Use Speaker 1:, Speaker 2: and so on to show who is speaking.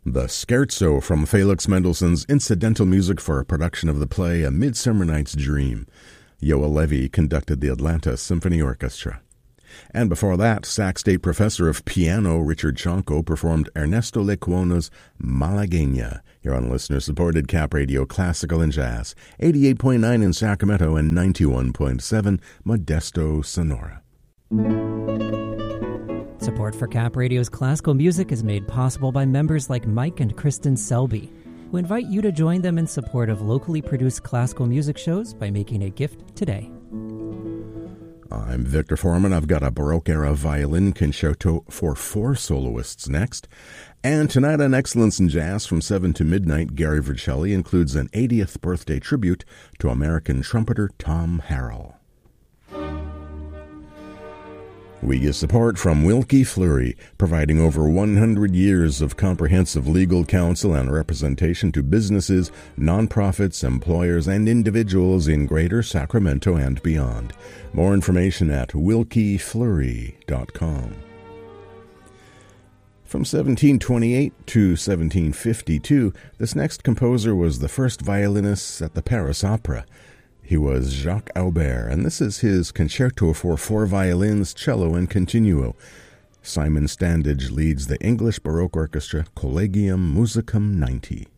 Speaker 1: The Scherzo from Felix Mendelssohn's incidental music for a production of the play A Midsummer Night's Dream. Yoel Levy conducted the Atlanta Symphony Orchestra. And before that, Sac State professor of piano Richard Chanco performed Ernesto Lecuona's Malagueña. You're on listener-supported Cap Radio Classical and Jazz, 88.9 in Sacramento and 91.7 Modesto, Sonora.
Speaker 2: Support for Cap Radio's classical music is made possible by members like Mike and Kristen Selby, who invite you to join them in support of locally produced classical music shows by making a gift today.
Speaker 1: I'm Victor Foreman. I've got a Baroque-era violin concerto for 4 soloists next. And tonight on Excellence in Jazz from 7 to midnight, Gary Vercelli includes an 80th birthday tribute to American trumpeter Tom Harrell. We get support from Wilkie Fleury, providing over 100 years of comprehensive legal counsel and representation to businesses, nonprofits, employers, and individuals in Greater Sacramento and beyond. More information at wilkiefleury.com. From 1728 to 1752, this next composer was the first violinist at the Paris Opera. He was Jacques Aubert, and this is his concerto for 4 violins, cello, and continuo. Simon Standage leads the English Baroque Orchestra Collegium Musicum 90.